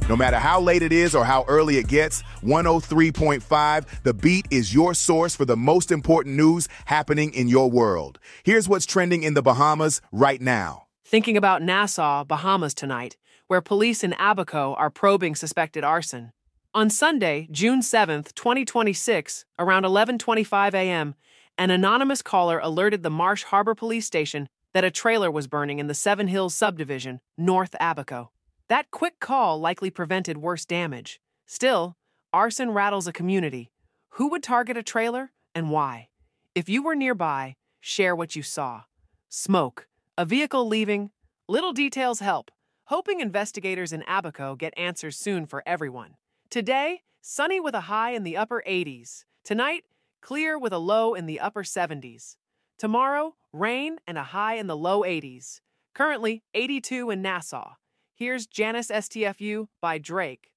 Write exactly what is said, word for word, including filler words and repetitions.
No matter how late it is or how early it gets, one oh three point five The Beat is your source for the most important news happening in your world. Here's what's trending in the Bahamas right now. Thinking about Nassau, Bahamas tonight, where police in Abaco are probing suspected arson. On Sunday, June seventh, twenty twenty-six, around eleven twenty-five a.m., an anonymous caller alerted the Marsh Harbor Police Station that a trailer was burning in the Seven Hills subdivision, North Abaco. That quick call likely prevented worse damage. Still, arson rattles a community. Who would target a trailer and why? If you were nearby, share what you saw. Smoke, a vehicle leaving, little details help. Hoping investigators in Abaco get answers soon for everyone. Today, sunny with a high in the upper eighties. Tonight, clear with a low in the upper seventies. Tomorrow, rain and a high in the low eighties. Currently, eighty-two in Nassau. Here's Janice S T F U by Drake.